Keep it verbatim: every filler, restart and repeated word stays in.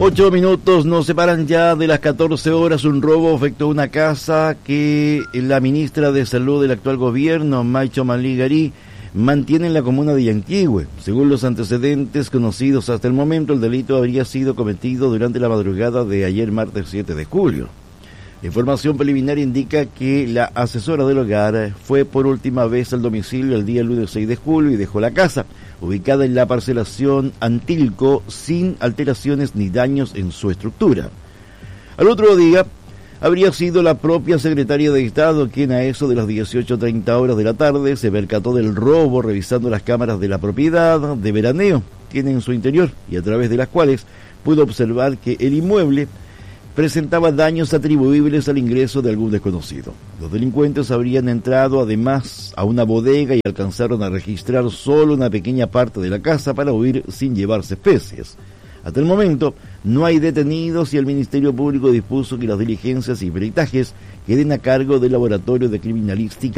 Ocho minutos nos separan ya de las catorce horas. Un robo afectó una casa que la ministra de Salud del actual gobierno, Maicho Maligari, mantiene en la comuna de Yanquihue. Según los antecedentes conocidos hasta el momento, el delito habría sido cometido durante la madrugada de ayer martes siete de julio. La información preliminar indica que la asesora del hogar fue por última vez al domicilio el día lunes seis de julio y dejó la casa, ubicada en la parcelación Antilco, sin alteraciones ni daños en su estructura. Al otro día, habría sido la propia secretaria de Estado quien a eso de las dieciocho treinta horas de la tarde se percató del robo revisando las cámaras de la propiedad de veraneo que tiene en su interior y a través de las cuales pudo observar que el inmueble presentaba daños atribuibles al ingreso de algún desconocido. Los delincuentes habrían entrado además a una bodega y alcanzaron a registrar solo una pequeña parte de la casa para huir sin llevarse especies. Hasta el momento no hay detenidos y el Ministerio Público dispuso que las diligencias y peritajes queden a cargo del Laboratorio de Criminalística